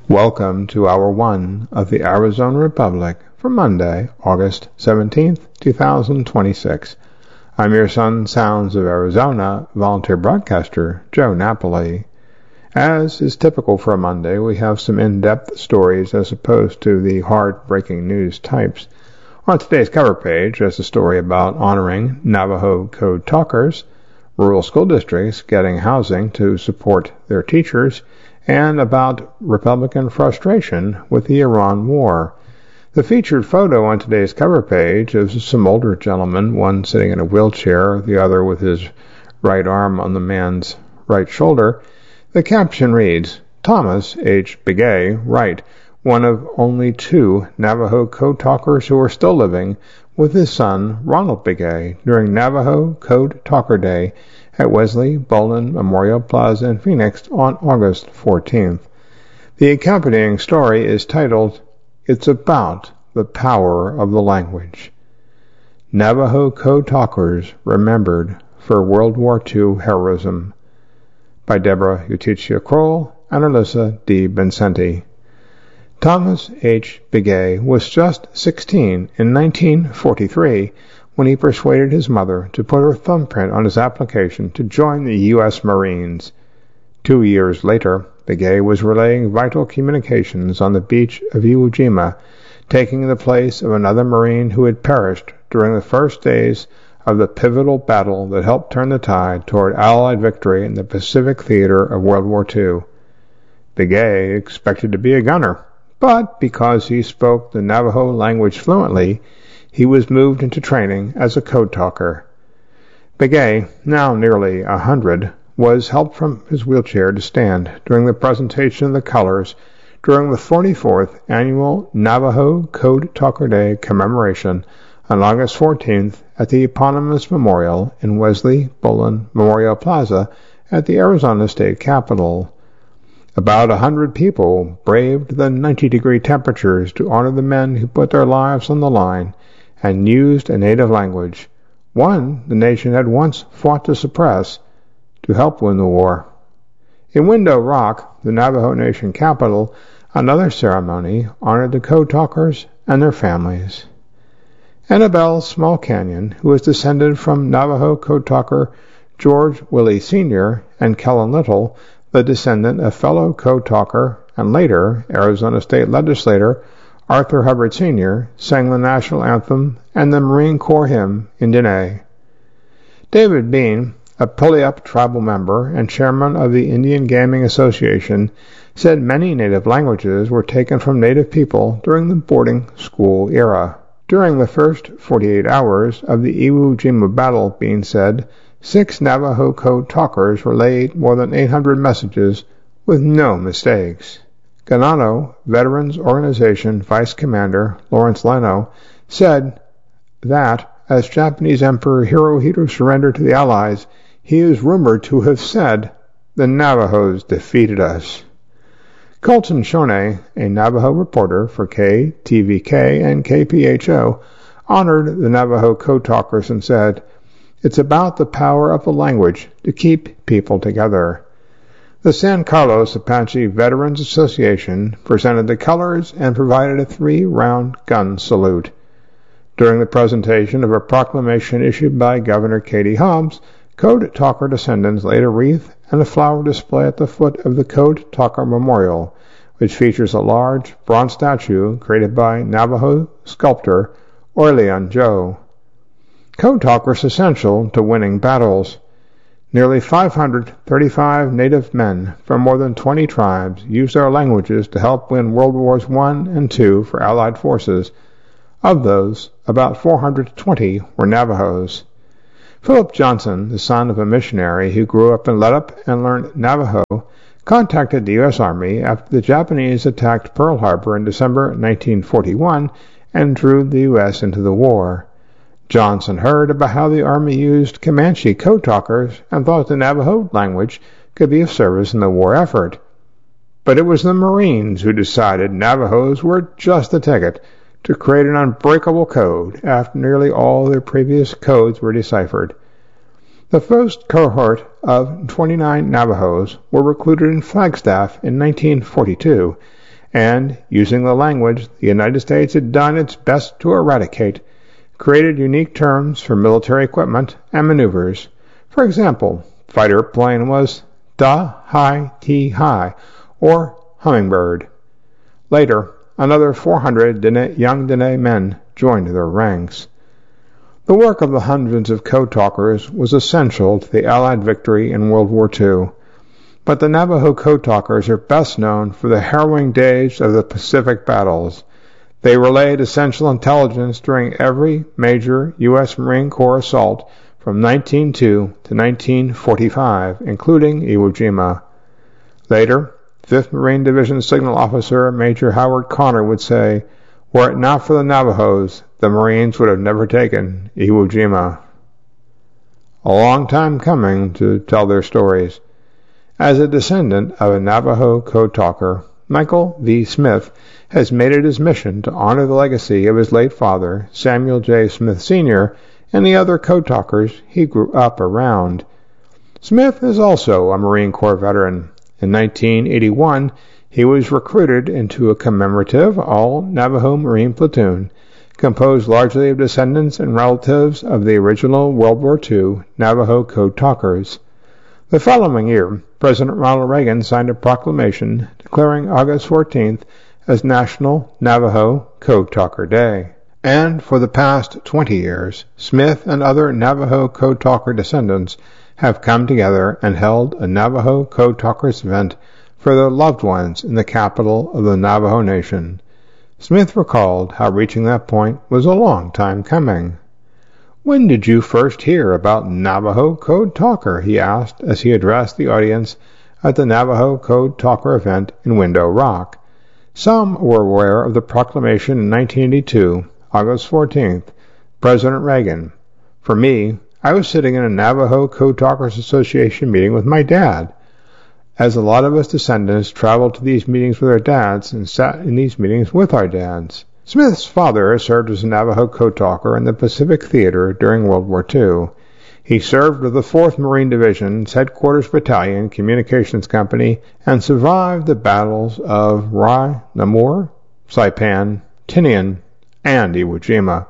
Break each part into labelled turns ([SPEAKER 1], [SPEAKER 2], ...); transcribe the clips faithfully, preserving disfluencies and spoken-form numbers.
[SPEAKER 1] Welcome to Hour one of the Arizona Republic for Monday, August seventeenth, two thousand twenty-six. I'm your Sun Sounds of Arizona volunteer broadcaster, Joe Napoli. As is typical for a Monday, we have some in-depth stories as opposed to the hard-breaking news types. On today's cover page, there's a story about honoring Navajo Code Talkers, rural school districts getting housing to support their teachers, and about Republican frustration with the Iran war. The featured photo on today's cover page is some older gentlemen, one sitting in a wheelchair, the other with his right arm on the man's right shoulder. The caption reads, Thomas H. Begay, right, one of only two Navajo Code Talkers who are still living, with his son, Ronald Begay, during Navajo Code Talker Day at Wesley Bolin Memorial Plaza in Phoenix on August fourteenth. The accompanying story is titled, It's About the Power of the Language. Navajo Code Talkers Remembered for World War Two Heroism, by Deborah Uticia Kroll and Alyssa D. Vincenti. Thomas H. Begay was just sixteen in nineteen forty-three when he persuaded his mother to put her thumbprint on his application to join the U S Marines. Two years later, Begay was relaying vital communications on the beach of Iwo Jima, taking the place of another Marine who had perished during the first days of the pivotal battle that helped turn the tide toward Allied victory in the Pacific theater of World War Two. Begay expected to be a gunner, but because he spoke the Navajo language fluently, he was moved into training as a code talker. Begay, now nearly a hundred, was helped from his wheelchair to stand during the presentation of the colors during the forty-fourth Annual Navajo Code Talker Day commemoration on August fourteenth at the eponymous memorial in Wesley Bolin Memorial Plaza at the Arizona State Capitol. About a hundred people braved the ninety-degree temperatures to honor the men who put their lives on the line and used a native language, one the nation had once fought to suppress, to help win the war. In Window Rock, the Navajo Nation capital, another ceremony honored the code talkers and their families. Annabelle Small Canyon, who was descended from Navajo code talker George Willie Senior and Kellen Little, the descendant of fellow code talker and later Arizona State legislator Arthur Hubbard Senior, sang the national anthem and the Marine Corps hymn in Dene. David Bean, a Puyallup tribal member and chairman of the Indian Gaming Association, said many native languages were taken from native people during the boarding school era. During the first forty-eight hours of the Iwo Jima battle, Bean said, six Navajo Code Talkers relayed more than eight hundred messages with no mistakes. Ganano Veterans Organization Vice Commander Lawrence Leno said that, as Japanese Emperor Hirohito surrendered to the Allies, he is rumored to have said, the Navajos defeated us. Colton Shoney, a Navajo reporter for K T V K and K P H O, honored the Navajo Code Talkers and said, it's about the power of the language to keep people together. The San Carlos Apache Veterans Association presented the colors and provided a three-round gun salute. During the presentation of a proclamation issued by Governor Katie Hobbs, Code Talker descendants laid a wreath and a flower display at the foot of the Code Talker Memorial, which features a large bronze statue created by Navajo sculptor Orlean Joe. Code Talkers essential to winning battles. Nearly five hundred thirty-five native men from more than twenty tribes used their languages to help win World Wars One and Two for Allied forces. Of those, about four hundred twenty were Navajos. Philip Johnson, the son of a missionary who grew up in Ledup and learned Navajo, contacted the U S Army after the Japanese attacked Pearl Harbor in December nineteen forty-one and drew the U S into the war. Johnson heard about how the Army used Comanche code talkers and thought the Navajo language could be of service in the war effort. But it was the Marines who decided Navajos were just the ticket to create an unbreakable code after nearly all their previous codes were deciphered. The first cohort of twenty-nine Navajos were recruited in Flagstaff in nineteen forty-two, and, using the language the United States had done its best to eradicate, created unique terms for military equipment and maneuvers. For example, fighter plane was Da Hai Ti Hai, or Hummingbird. Later, another four hundred Dene, young Dene men joined their ranks. The work of the hundreds of code talkers was essential to the Allied victory in World War Two, but the Navajo code talkers are best known for the harrowing days of the Pacific battles. They relayed essential intelligence during every major U S Marine Corps assault from nineteen oh two to nineteen forty-five, including Iwo Jima. Later, fifth Marine Division Signal Officer Major Howard Connor would say, "Were it not for the Navajos, the Marines would have never taken Iwo Jima." A long time coming to tell their stories. As a descendant of a Navajo code talker, Michael V. Smith has made it his mission to honor the legacy of his late father, Samuel J. Smith Senior, and the other code talkers he grew up around. Smith is also a Marine Corps veteran. In nineteen eighty-one, he was recruited into a commemorative all-Navajo Marine platoon, composed largely of descendants and relatives of the original World War Two Navajo code talkers. The following year, President Ronald Reagan signed a proclamation declaring August fourteenth as National Navajo Code Talker Day. And for the past twenty years, Smith and other Navajo Code Talker descendants have come together and held a Navajo Code Talkers event for their loved ones in the capital of the Navajo Nation. Smith recalled how reaching that point was a long time coming. "When did you first hear about Navajo Code Talker?" he asked as he addressed the audience at the Navajo Code Talker event in Window Rock. Some were aware of the proclamation in nineteen eighty-two, August fourteenth, President Reagan. For me, I was sitting in a Navajo Code Talkers Association meeting with my dad, as a lot of us descendants traveled to these meetings with our dads and sat in these meetings with our dads. Smith's father served as a Navajo code talker in the Pacific Theater during World War Two. He served with the fourth Marine Division's Headquarters Battalion Communications Company and survived the battles of Rai Namur, Saipan, Tinian, and Iwo Jima.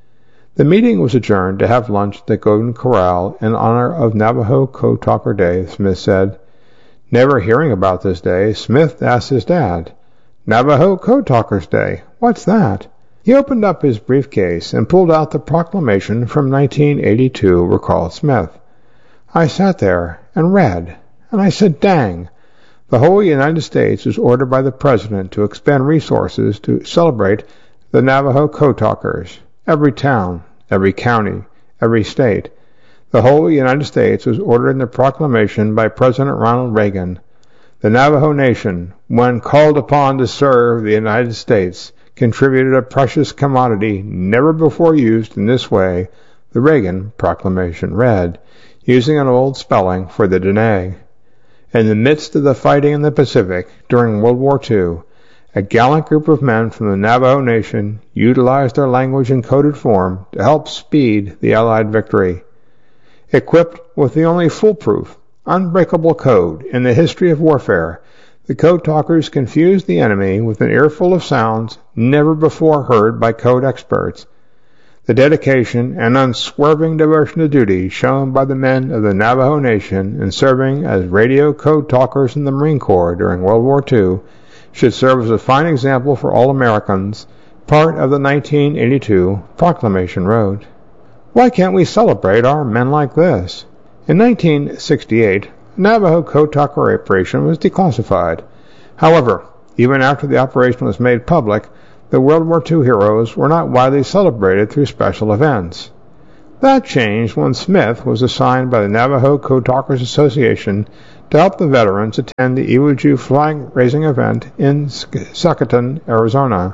[SPEAKER 1] The meeting was adjourned to have lunch at the Golden Corral in honor of Navajo Code Talker Day, Smith said. Never hearing about this day, Smith asked his dad, "Navajo Code Talkers Day, what's that?" He opened up his briefcase and pulled out the proclamation from nineteen eighty-two, recalled Smith. "I sat there and read, and I said, dang, the whole United States was ordered by the President to expend resources to celebrate the Navajo Code Talkers. Every town, every county, every state. The whole United States was ordered in the proclamation by President Ronald Reagan. The Navajo Nation, when called upon to serve the United States, contributed a precious commodity never before used in this way," the Reagan proclamation read, using an old spelling for the Dene. In the midst of the fighting in the Pacific during World War Two, a gallant group of men from the Navajo Nation utilized their language in coded form to help speed the Allied victory. Equipped with the only foolproof, unbreakable code in the history of warfare, the code talkers confused the enemy with an earful of sounds never before heard by code experts. The dedication and unswerving devotion to duty shown by the men of the Navajo Nation in serving as radio code talkers in the Marine Corps during World War Two should serve as a fine example for all Americans, part of the nineteen eighty-two Proclamation wrote. Why can't we celebrate our men like this? In nineteen sixty-eight, Navajo Code Talker operation was declassified. However, even after the operation was made public, the World War Two heroes were not widely celebrated through special events. That changed when Smith was assigned by the Navajo Code Talkers Association to help the veterans attend the Iwo Jima flag-raising event in Succoton, Arizona.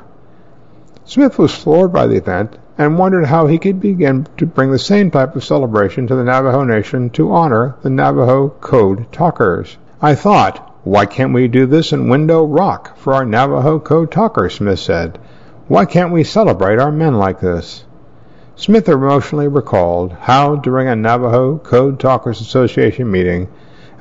[SPEAKER 1] Smith was floored by the event and wondered how he could begin to bring the same type of celebration to the Navajo Nation to honor the Navajo Code Talkers. "I thought, why can't we do this in Window Rock for our Navajo Code Talkers?" Smith said. "Why can't we celebrate our men like this?" Smith emotionally recalled how, during a Navajo Code Talkers Association meeting,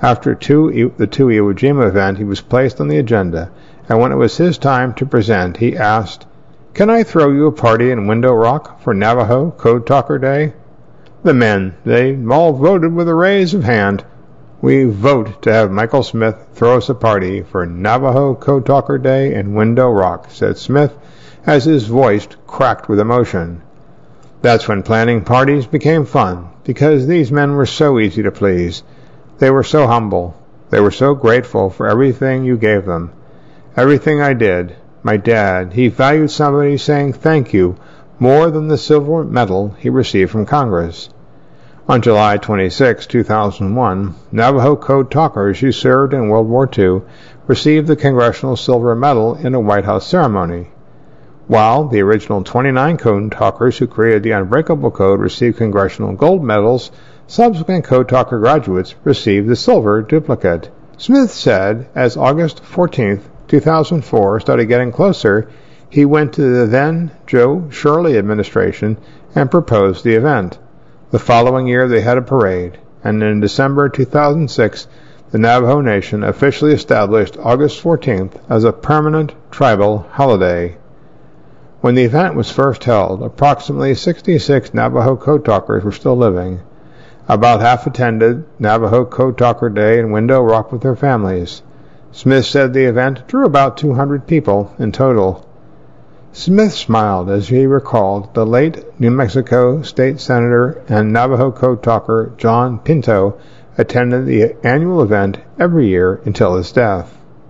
[SPEAKER 1] After two, the two Iwo Jima event, he was placed on the agenda, and when it was his time to present, he asked, "Can I throw you a party in Window Rock for Navajo Code Talker Day?" The men, they all voted with a raise of hand. "We vote to have Michael Smith throw us a party for Navajo Code Talker Day in Window Rock," said Smith, as his voice cracked with emotion. That's when planning parties became fun, because these men were so easy to please. They were so humble. They were so grateful for everything you gave them. Everything I did. My dad, he valued somebody saying thank you more than the silver medal he received from Congress. On July twenty-sixth, two thousand one, Navajo Code Talkers who served in World War Two received the Congressional Silver Medal in a White House ceremony. While the original twenty-nine Code Talkers who created the Unbreakable Code received Congressional Gold Medals, subsequent Code Talker graduates received the silver duplicate. Smith said, as August fourteenth, two thousand four started getting closer, he went to the then Joe Shirley administration and proposed the event. The following year they had a parade, and in December two thousand six, the Navajo Nation officially established August fourteenth as a permanent tribal holiday. When the event was first held, approximately sixty-six Navajo Code Talkers were still living. About half attended Navajo Code Talker Day in Window Rock with their families. Smith said the event drew about two hundred people in total. Smith smiled as he recalled the late New Mexico State Senator and Navajo Code Talker John Pinto attended the annual event every year until his death.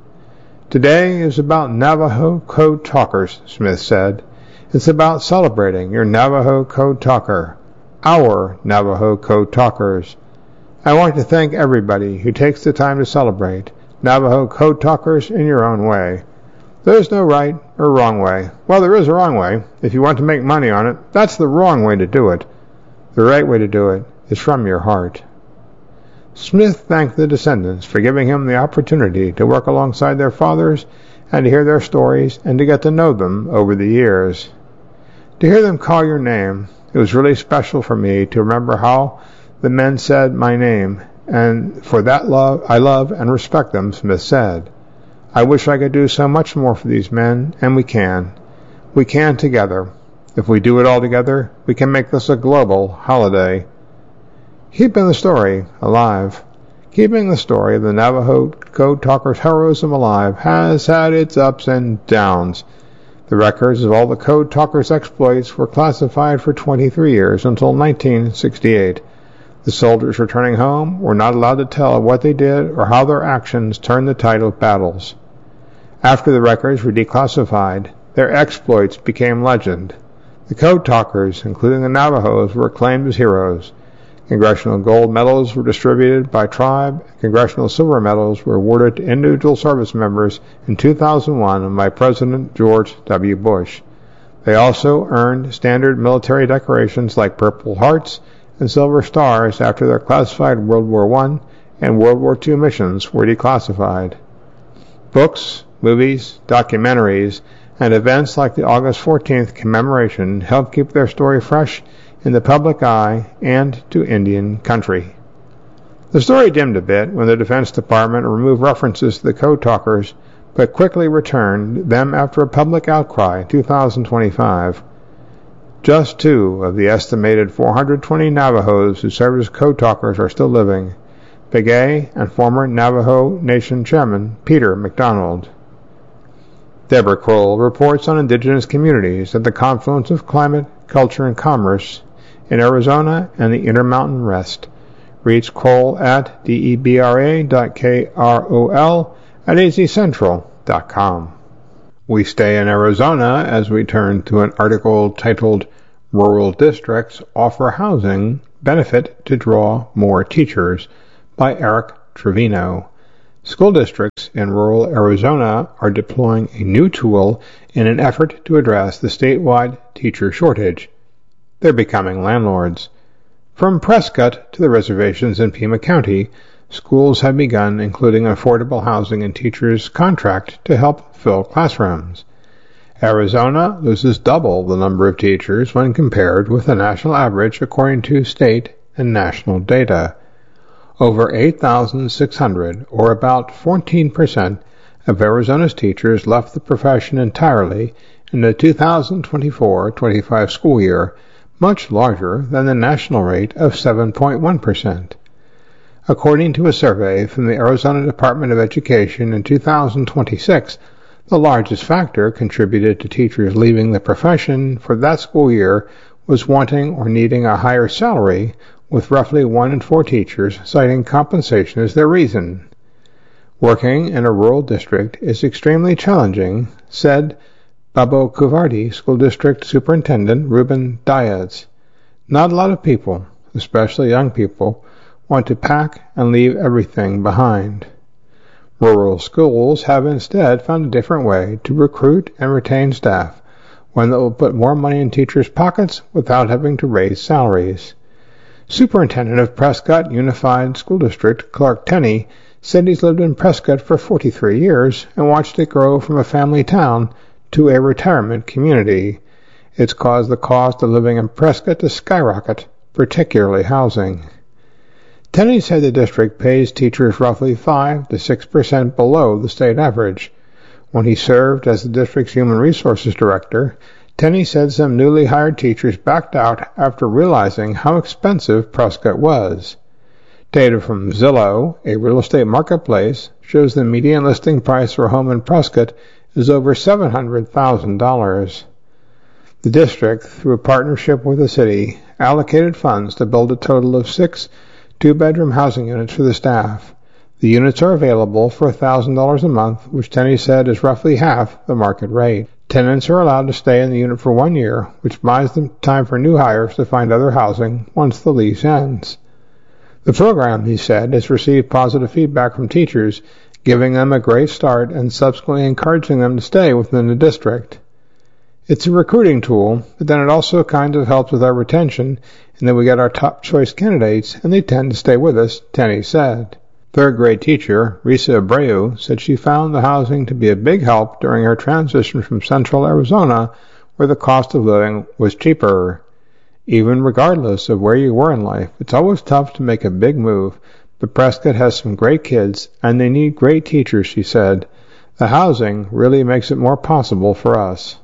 [SPEAKER 1] "Today is about Navajo Code Talkers," Smith said. "It's about celebrating your Navajo Code Talker, our Navajo Code Talkers. I want to thank everybody who takes the time to celebrate Navajo Code Talkers in your own way. There's no right or wrong way. Well, there is a wrong way. If you want to make money on it, that's the wrong way to do it. The right way to do it is from your heart." Smith thanked the descendants for giving him the opportunity to work alongside their fathers and to hear their stories and to get to know them over the years. To hear them call your name, it was really special for me to remember how the men said my name, and for that love I love and respect them, Smith said. "I wish I could do so much more for these men, and we can. We can together. If we do it all together, we can make this a global holiday." Keeping the story alive. Keeping the story of the Navajo Code Talkers' heroism alive has had its ups and downs. The records of all the Code Talkers' exploits were classified for twenty-three years until nineteen sixty-eight. The soldiers returning home were not allowed to tell what they did or how their actions turned the tide of battles. After the records were declassified, their exploits became legend. The Code Talkers, including the Navajos, were acclaimed as heroes. Congressional gold medals were distributed by tribe, and congressional silver medals were awarded to individual service members in two thousand one by President George W. Bush. They also earned standard military decorations like Purple Hearts and Silver Stars after their classified World War One and World War Two missions were declassified. Books, movies, documentaries, and events like the August fourteenth commemoration help keep their story fresh in the public eye and to Indian country. The story dimmed a bit when the Defense Department removed references to the Code Talkers, but quickly returned them after a public outcry in two thousand twenty-five. Just two of the estimated four hundred twenty Navajos who served as Code Talkers are still living, Begay and former Navajo Nation Chairman Peter MacDonald. Deborah Kroll reports on indigenous communities at the confluence of climate, culture, and commerce in Arizona and the Intermountain West. Reach Kroll at debra dot krol at azcentral dot com. We stay in Arizona as we turn to an article titled "Rural Districts Offer Housing Benefit to Draw More Teachers" by Eric Trevino. School districts in rural Arizona are deploying a new tool in an effort to address the statewide teacher shortage. They're becoming landlords. From Prescott to the reservations in Pima County, schools have begun including affordable housing in teachers' contract to help fill classrooms. Arizona loses double the number of teachers when compared with the national average according to state and national data. Over eight thousand six hundred, or about fourteen percent, of Arizona's teachers left the profession entirely in the two thousand twenty-four twenty-five school year, much larger than the national rate of seven point one percent. According to a survey from the Arizona Department of Education in two thousand twenty-six, the largest factor contributed to teachers leaving the profession for that school year was wanting or needing a higher salary, with roughly one in four teachers citing compensation as their reason. Working in a rural district is extremely challenging, said Babo Kuvardi School District Superintendent Ruben Diaz. Not a lot of people, especially young people, want to pack and leave everything behind. Rural schools have instead found a different way to recruit and retain staff, one that will put more money in teachers' pockets without having to raise salaries. Superintendent of Prescott Unified School District Clark Tenney said he's lived in Prescott for forty-three years and watched it grow from a family town to a retirement community. It's caused the cost of living in Prescott to skyrocket, particularly housing. Tenney said the district pays teachers roughly five to six percent below the state average. When he served as the district's human resources director, Tenney said some newly hired teachers backed out after realizing how expensive Prescott was. Data from Zillow, a real estate marketplace, shows the median listing price for a home in Prescott is over seven hundred thousand dollars. The district, through a partnership with the city, allocated funds to build a total of six two-bedroom housing units for the staff. The units are available for one thousand dollars a month, which Tenney said is roughly half the market rate. Tenants are allowed to stay in the unit for one year, which buys them time for new hires to find other housing once the lease ends. The program, he said, has received positive feedback from teachers, giving them a great start and subsequently encouraging them to stay within the district. It's a recruiting tool, but then it also kind of helps with our retention, and then we get our top choice candidates, and they tend to stay with us, Tenney said. Third grade teacher, Risa Abreu, said she found the housing to be a big help during her transition from central Arizona, where the cost of living was cheaper. Even regardless of where you were in life, it's always tough to make a big move, but Prescott has some great kids, and they need great teachers, she said. The housing really makes it more possible for us.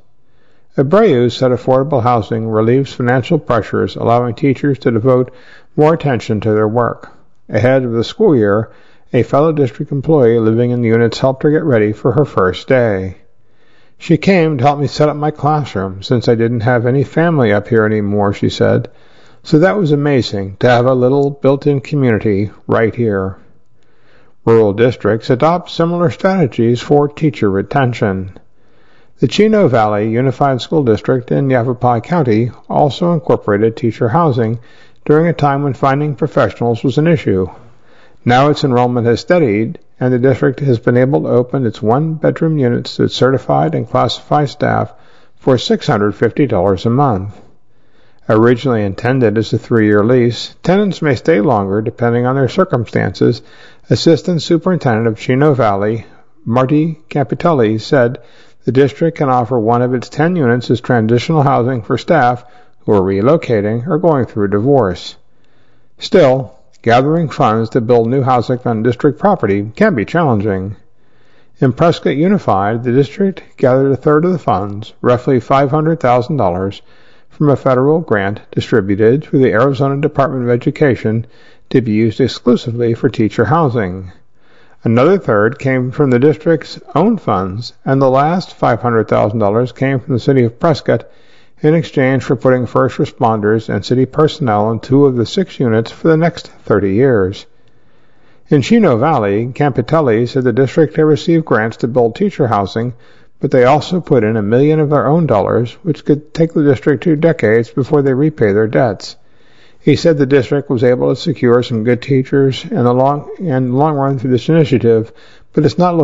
[SPEAKER 1] Abreu said affordable housing relieves financial pressures, allowing teachers to devote more attention to their work. Ahead of the school year, a fellow district employee living in the units helped her get ready for her first day. She came to help me set up my classroom since I didn't have any family up here anymore, she said. So that was amazing to have a little built-in community right here. Rural districts adopt similar strategies for teacher retention. The Chino Valley Unified School District in Yavapai County also incorporated teacher housing during a time when finding professionals was an issue. Now its enrollment has steadied, and the district has been able to open its one-bedroom units to its certified and classified staff for six hundred fifty dollars a month. Originally intended as a three-year lease, tenants may stay longer depending on their circumstances. Assistant Superintendent of Chino Valley, Marty Capitelli, said the district can offer one of its ten units as transitional housing for staff who are relocating or going through a divorce. Still, gathering funds to build new housing on district property can be challenging. In Prescott Unified, the district gathered a third of the funds, roughly five hundred thousand dollars, from a federal grant distributed through the Arizona Department of Education to be used exclusively for teacher housing. Another third came from the district's own funds, and the last five hundred thousand dollars came from the city of Prescott in exchange for putting first responders and city personnel in two of the six units for the next thirty years. In Chino Valley, Campitelli said the district had received grants to build teacher housing, but they also put in a million of their own dollars, which could take the district two decades before they repay their debts. He said the district was able to secure some good teachers in the long, in the long run through this initiative, but it's not